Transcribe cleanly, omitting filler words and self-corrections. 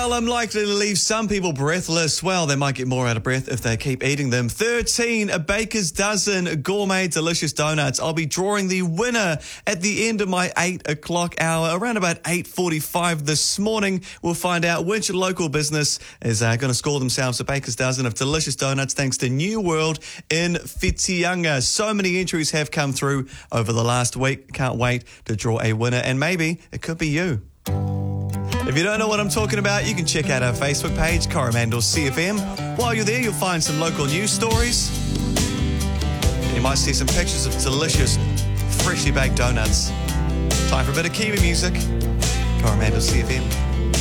Well, I'm likely to leave some people breathless. Well, they might get more out of breath if they keep eating them. 13 A Baker's Dozen Gourmet Delicious Donuts. I'll be drawing the winner at the end of my 8 o'clock hour. Around about 8:45 this morning, we'll find out which local business is going to score themselves a Baker's Dozen of delicious donuts thanks to New World in Whitianga. So many entries have come through over the last week. Can't wait to draw a winner, and maybe it could be you. If you don't know what I'm talking about, you can check out our Facebook page, Coromandel CFM. While you're there, you'll find some local news stories. And you might see some pictures of delicious, freshly baked donuts. Time for a bit of Kiwi music. Coromandel CFM.